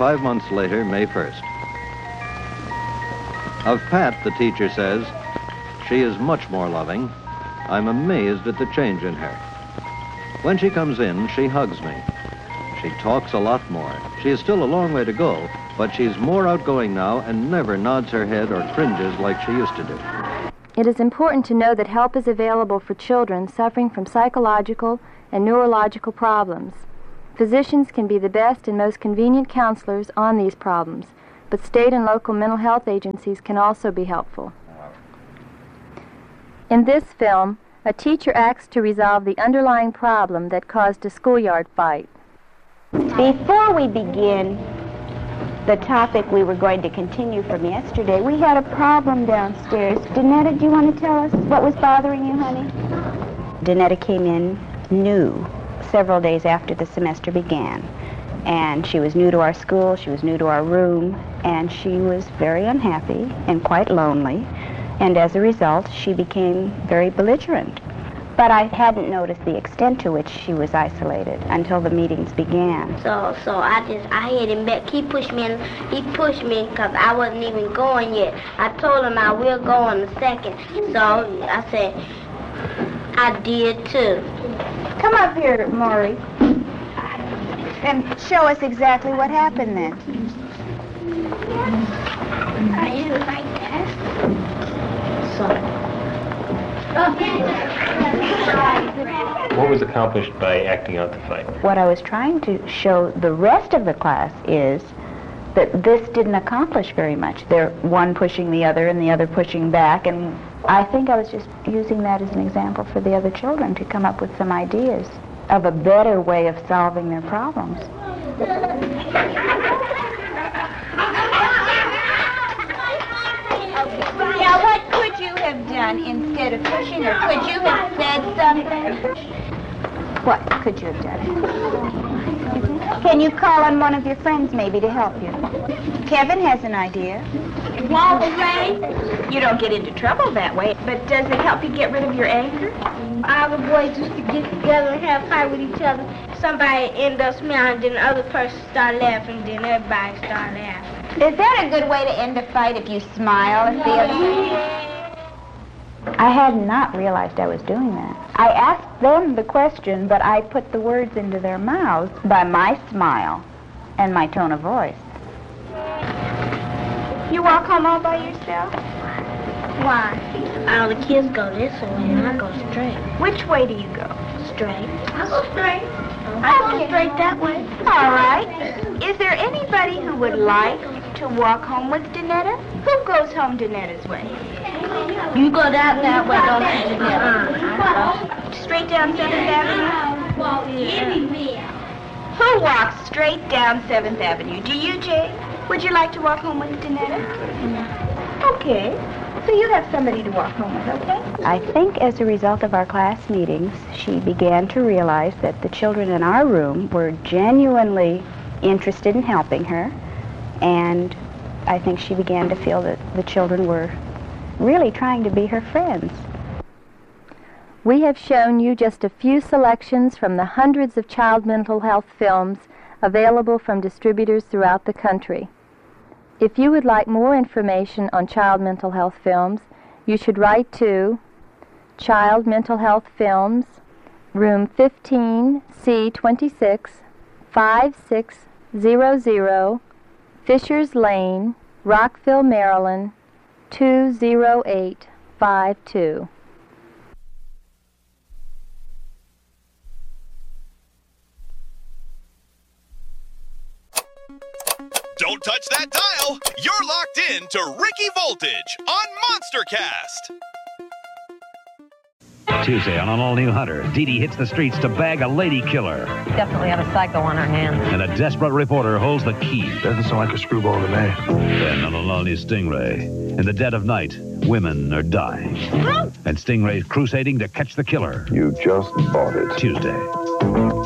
5 months later, May 1st. Of Pat, the teacher says, she is much more loving. I'm amazed at the change in her. When she comes in, she hugs me. She talks a lot more. She is still a long way to go, but she's more outgoing now and never nods her head or cringes like she used to do. It is important to know that help is available for children suffering from psychological and neurological problems. Physicians can be the best and most convenient counselors on these problems, but state and local mental health agencies can also be helpful. In this film, a teacher acts to resolve the underlying problem that caused a schoolyard fight. Before we begin the topic we were going to continue from yesterday, we had a problem downstairs. Danetta, do you want to tell us what was bothering you, honey? Danetta came in new several days after the semester began. And she was new to our school, she was new to our room, and she was very unhappy and quite lonely. And as a result, she became very belligerent. But I hadn't noticed the extent to which she was isolated until the meetings began. So I hit him back. He pushed me because I wasn't even going yet. I told him I will go in a second. So I said, I did too. Come up here, Maury, and show us exactly what happened then. I hit it like that. What was accomplished by acting out the fight? What I was trying to show the rest of the class is that this didn't accomplish very much. They're one pushing the other and the other pushing back, and I think I was just using that as an example for the other children to come up with some ideas of a better way of solving their problems. Now, what could you have done instead of pushing her? Could you have said something? What could you have done? Can you call on one of your friends maybe to help you? Kevin has an idea. Walk away. You don't get into trouble that way, but does it help you get rid of your anger? All the boys used to get together and have a fight with each other. Somebody end up smiling, then the other person start laughing, then everybody start laughing. Is that a good way to end a fight if you smile at the other person? I had not realized I was doing that. I asked them the question, but I put the words into their mouths by my smile and my tone of voice. You walk home all by yourself? Why? All the kids go this way and I go straight. Which way do you go? Straight. I go straight. I go straight that way. All right. Is there anybody who would like to walk home with Danetta? Who goes home Danetta's way? You go down that way, don't you? Straight down 7th Avenue? Who walks straight down 7th Avenue? Do you, Jay? Would you like to walk home with Danetta? Okay. So you have somebody to walk home with, okay? I think as a result of our class meetings, she began to realize that the children in our room were genuinely interested in helping her, and I think she began to feel that the children were really trying to be her friends. We have shown you just a few selections from the hundreds of child mental health films available from distributors throughout the country. If you would like more information on child mental health films, you should write to Child Mental Health Films, Room 15C26, 5600 Fishers Lane, Rockville, Maryland, 20852. Don't touch that dial. You're locked in to Ricky Voltage on MonsterCast. Tuesday on an all-new Hunter, Dee Dee hits the streets to bag a lady killer. Definitely had a psycho on her hands. And a desperate reporter holds the key. Doesn't sound like a screwball to me. Then on an all-new Stingray, in the dead of night, women are dying. And Stingray's crusading to catch the killer. You just bought it. Tuesday.